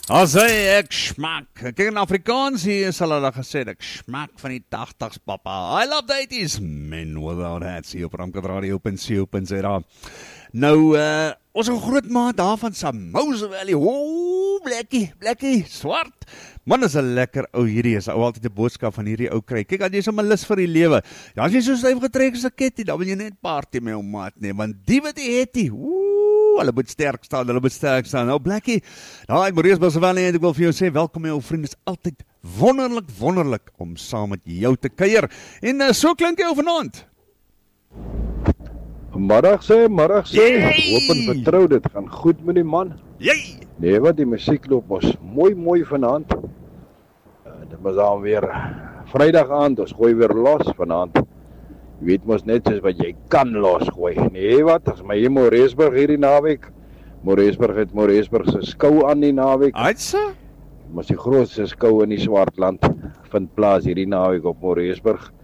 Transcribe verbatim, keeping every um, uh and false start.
As hy ek smaak. Kyk in Afrikaans hier sal hulle gesê ek smaak van die tagtigs papa. I love the eighties. Men without hats hier op Ramkat Radio op en C op en Z. Nou, uh, ons is 'n groot maat daar van Samosa Valley. Ooh, blekkie, blekkie, swart. Man, is 'n lekker ou hierdie, is ou altyd 'n boodskap van hierdie ou kry. Kyk, as jy sommer lus vir die lewe. Ja, as jy so styf getrek as 'n ketty, dan wil jy net party met jou maat, nee, want die wat jy het, die, ooh, hulle moet sterk staan, hulle moet sterk staan. Nou, blekkie, nou, ek Maurice Valley en ek wil vir jou sê, welkom my ou vriend, is altyd wonderlik, wonderlik om saam met jou te kuier. En uh, so klink jy vanaand. Middag sê, middag sê, hoop en vertrou, dit gaan goed met die man. Jee! Nee, wat die muziek loop ons mooi, mooi vanaand. Uh, dit was dan weer Vrydag aand, ons gooi weer los vanaand. Jy weet mos net soos wat jy kan losgooi. Nee, wat, as my hier Moresburg hierdie naweek, Moresburg het Moresburg se skou aan die naweek. Aitsa? Mos die grootste skou in die Swartland vind plaas hierdie naweek op Moresburg.